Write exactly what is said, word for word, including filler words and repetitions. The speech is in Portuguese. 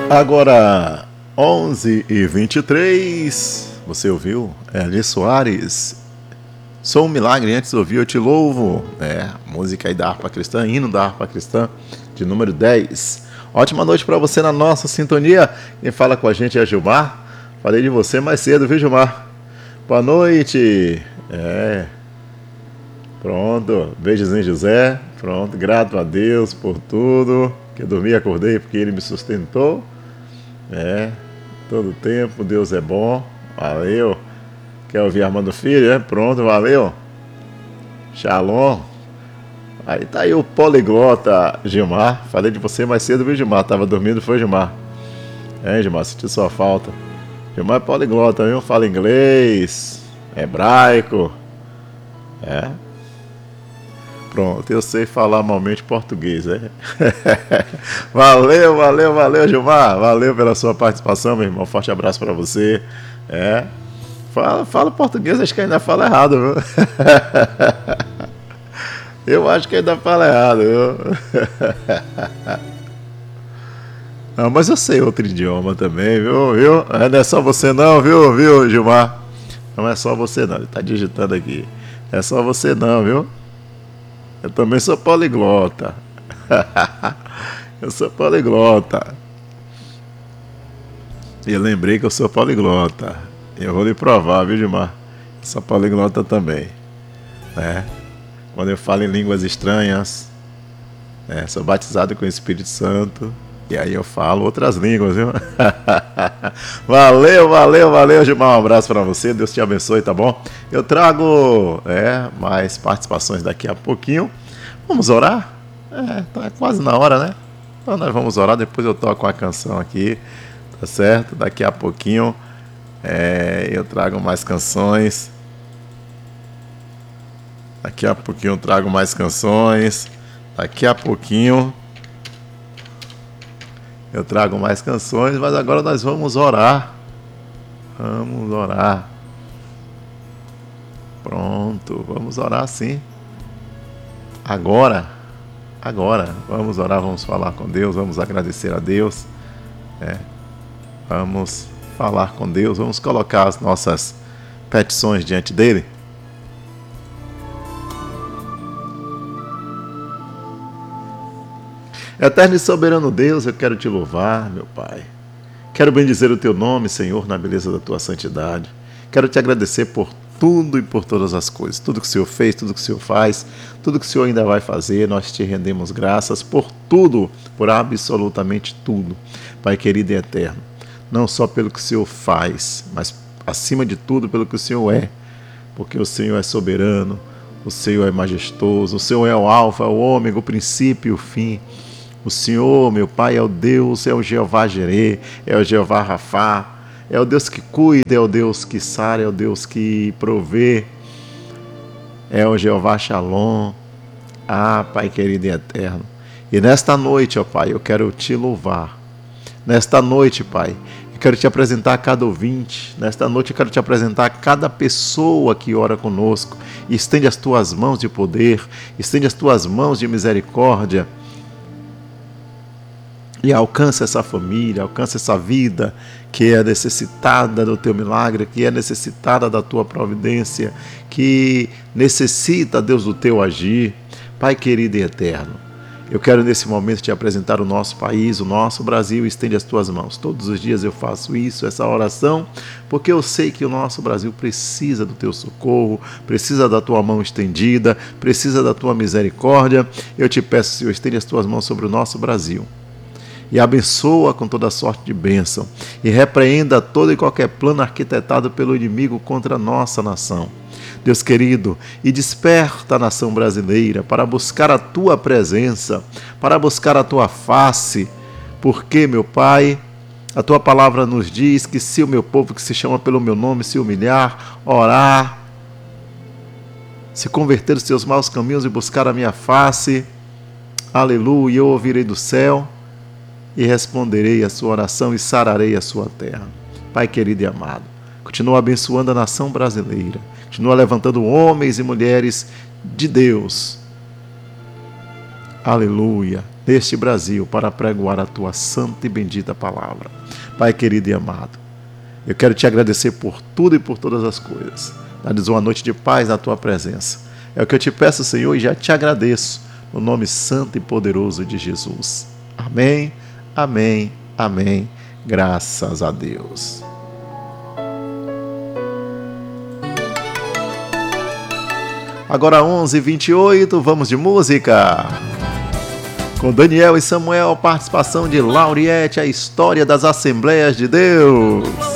Agora, onze e vinte e três, você ouviu? Eli Soares, Sou um Milagre, antes ouvi Eu Te Louvo, é, música aí da harpa cristã, hino da harpa cristã, de número dez. Ótima noite para você na nossa sintonia. Quem fala com a gente é Gilmar. Falei de você mais cedo, viu, Gilmar? Boa noite. É. Pronto. Beijos em José. Pronto. Grato a Deus por tudo. Que eu dormi e acordei porque Ele me sustentou. É. Todo tempo Deus é bom. Valeu. Quer ouvir Armando Filho? É? Pronto, valeu. Shalom. Aí tá aí o poliglota Gilmar. Falei de você mais cedo, viu, Gilmar? Tava dormindo, foi, Gilmar? É, Gilmar, senti sua falta. Gilmar é poliglota, viu? Fala inglês, hebraico. É. Pronto, eu sei falar malmente português, é? Valeu, valeu, valeu, Gilmar. Valeu pela sua participação, meu irmão. Forte abraço pra você. É. Fala, fala português, acho que ainda fala errado, viu? Eu acho que ainda fala errado, viu? Não, mas eu sei outro idioma também, viu? viu? Não é só você não, viu, viu, Gilmar? Não é só você não, ele tá digitando aqui. Não é só você não, viu? Eu também sou poliglota. Eu sou poliglota. E eu lembrei que eu sou poliglota. Eu vou lhe provar, viu, Gilmar? Eu sou poliglota também. Né? Quando eu falo em línguas estranhas, né? Sou batizado com o Espírito Santo. E aí eu falo outras línguas, viu? Valeu, valeu, valeu, Gilmar. Um abraço para você. Deus te abençoe, tá bom? Eu trago é, mais participações daqui a pouquinho. Vamos orar? É, tá quase na hora, né? Então nós vamos orar. Depois eu toco a canção aqui, tá certo? Daqui a pouquinho é, eu trago mais canções. Daqui a pouquinho eu trago mais canções. Daqui a pouquinho eu trago mais canções, mas agora nós vamos orar. Vamos orar. Pronto, vamos orar sim. Agora, agora, vamos orar, vamos falar com Deus, vamos agradecer a Deus. É, vamos falar com Deus, vamos colocar as nossas petições diante dele. Eterno e soberano Deus, eu quero te louvar, meu Pai. Quero bendizer o teu nome, Senhor, na beleza da tua santidade. Quero te agradecer por tudo e por todas as coisas. Tudo que o Senhor fez, tudo que o Senhor faz, tudo que o Senhor ainda vai fazer. Nós te rendemos graças por tudo, por absolutamente tudo. Pai querido e eterno, não só pelo que o Senhor faz, mas acima de tudo pelo que o Senhor é. Porque o Senhor é soberano, o Senhor é majestoso, o Senhor é o alfa, o ômega, o princípio e o fim. O Senhor, meu Pai, é o Deus, é o Jeová Jireh, é o Jeová Rafá, é o Deus que cuida, é o Deus que sara, é o Deus que provê, é o Jeová Shalom. Ah, Pai querido e eterno. E nesta noite, ó Pai, eu quero te louvar. Nesta noite, Pai, eu quero te apresentar a cada ouvinte. Nesta noite eu quero te apresentar a cada pessoa que ora conosco. E estende as tuas mãos de poder, estende as tuas mãos de misericórdia. E alcança essa família, alcança essa vida que é necessitada do teu milagre, que é necessitada da tua providência, que necessita, Deus, do teu agir. Pai querido e eterno, eu quero nesse momento te apresentar o nosso país, o nosso Brasil, estende as tuas mãos. Todos os dias eu faço isso, essa oração, porque eu sei que o nosso Brasil precisa do teu socorro, precisa da tua mão estendida, precisa da tua misericórdia. Eu te peço, Senhor, estende as tuas mãos sobre o nosso Brasil. E abençoa com toda sorte de bênção. E repreenda todo e qualquer plano arquitetado pelo inimigo contra a nossa nação. Deus querido, e desperta a nação brasileira para buscar a tua presença, para buscar a tua face. Porque, meu Pai, a tua palavra nos diz que se o meu povo que se chama pelo meu nome se humilhar, orar, se converter dos seus maus caminhos e buscar a minha face, aleluia, eu ouvirei do céu e responderei a sua oração e sararei a sua terra. Pai querido e amado, continua abençoando a nação brasileira, continua levantando homens e mulheres de Deus, aleluia, neste Brasil para pregoar a tua santa e bendita palavra. Pai querido e amado, eu quero te agradecer por tudo e por todas as coisas. Dá-nos uma noite de paz na tua presença. É o que eu te peço, Senhor, e já te agradeço, no nome santo e poderoso de Jesus. Amém, amém, amém. Graças a Deus. Agora onze e vinte e oito, vamos de música. Com Daniel e Samuel, participação de Lauriette, a história das Assembleias de Deus.